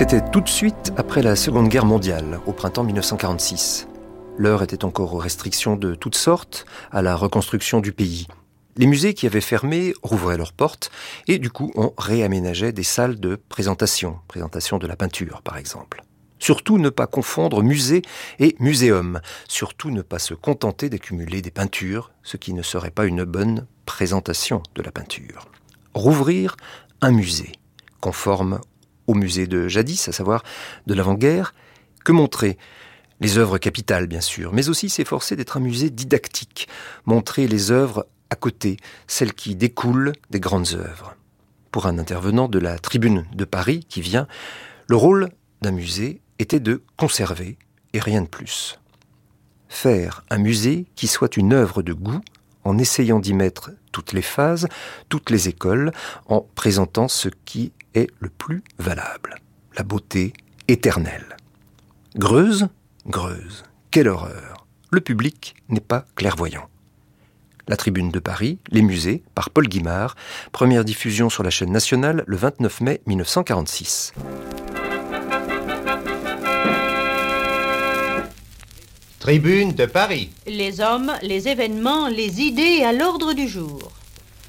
C'était tout de suite après la Seconde Guerre mondiale, au printemps 1946. L'heure était encore aux restrictions de toutes sortes, à la reconstruction du pays. Les musées qui avaient fermé rouvraient leurs portes et du coup on réaménageait des salles de présentation de la peinture par exemple. Surtout ne pas confondre musée et muséum, surtout ne pas se contenter d'accumuler des peintures, ce qui ne serait pas une bonne présentation de la peinture. Rouvrir un musée, conforme au musée de jadis, à savoir de l'avant-guerre, que montrer les œuvres capitales bien sûr, mais aussi s'efforcer d'être un musée didactique, montrer les œuvres à côté, celles qui découlent des grandes œuvres. Pour un intervenant de la Tribune de Paris qui vient, le rôle d'un musée était de conserver et rien de plus. Faire un musée qui soit une œuvre de goût, en essayant d'y mettre toutes les phases, toutes les écoles, en présentant ce qui est le plus valable, la beauté éternelle. Greuze, quelle horreur! Le public n'est pas clairvoyant. La Tribune de Paris, les musées, par Paul Guimard, première diffusion sur la chaîne nationale le 29 mai 1946. Tribune de Paris. Les hommes, les événements, les idées à l'ordre du jour.